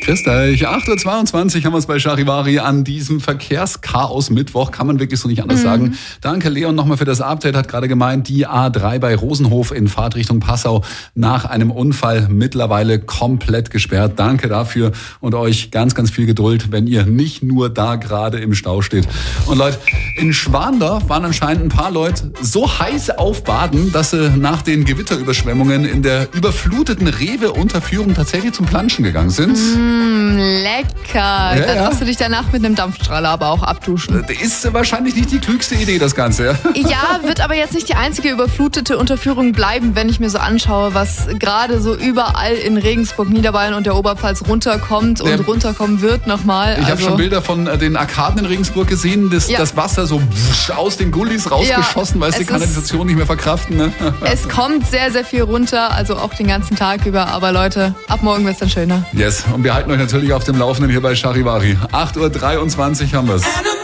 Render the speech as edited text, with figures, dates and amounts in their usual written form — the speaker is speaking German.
Grüßt euch, 8.22 Uhr haben wir es bei Charivari an diesem Verkehrschaos-Mittwoch, kann man wirklich so nicht anders sagen. Danke Leon nochmal für das Update, hat gerade gemeint, die A3 bei Rosenhof in Fahrtrichtung Passau nach einem Unfall mittlerweile komplett gesperrt. Danke dafür und euch ganz, ganz viel Geduld, wenn ihr nicht nur da gerade im Stau steht. Und Leute, in Schwandorf waren anscheinend ein paar Leute so heiß auf Baden, dass sie nach den Gewitterüberschwemmungen in der überfluteten Rewe-Unterführung tatsächlich zum Planschen gegangen sind. Lecker. Dann darfst du dich danach mit einem Dampfstrahler aber auch abduschen. Ist wahrscheinlich nicht die klügste Idee, das Ganze. Ja, wird aber jetzt nicht die einzige überflutete Unterführung bleiben, wenn ich mir so anschaue, was gerade so überall in Regensburg, Niederbayern und der Oberpfalz runterkommt und runterkommen wird nochmal. Ich habe schon Bilder von den Arkaden in Regensburg gesehen, das Wasser so aus den Gullis rausgeschossen, weil es die Kanalisation nicht mehr verkraften. Ne? Es kommt sehr, sehr viel runter, also auch den ganzen Tag über. Aber Leute, ab morgen wird es dann schöner. Yes, und wir halten euch natürlich auf dem Laufenden hier bei Charivari. 8.23 Uhr haben wir es.